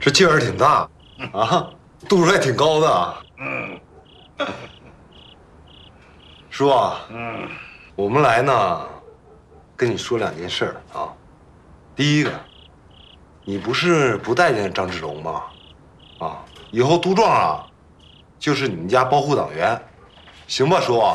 这劲儿挺大啊，度数还挺高的。叔啊，我们来呢，跟你说2件事啊。第一个，你不是不待见张志龙吗？啊，以后杜壮啊，就是你们家保护党员，行吧，叔？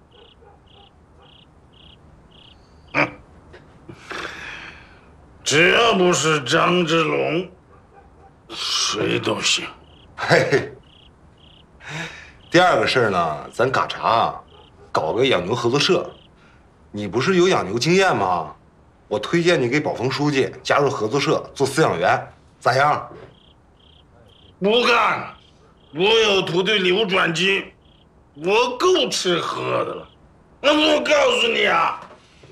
只要不是张志龙，谁都行。 嘿嘿。第二个事儿呢，咱嘎查啊，搞个养牛合作社。你不是有养牛经验吗？我推荐你给宝丰书记加入合作社做饲养员，咋样？ 不干！我有土地流转金，我够吃喝的了。那我告诉你啊，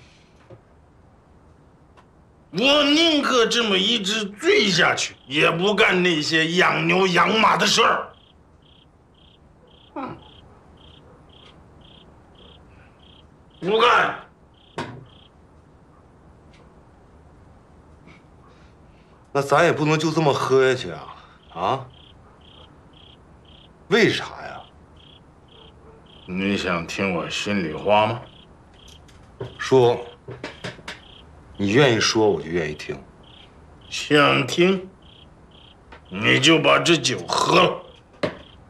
我宁可这么一直醉下去，也不干那些养牛养马的事儿。不干。 那咱也不能就这么喝下去啊！啊？为啥呀？ 你想听我心里话吗？ 说，你愿意说，我就愿意听。 想听，你就把这酒喝了。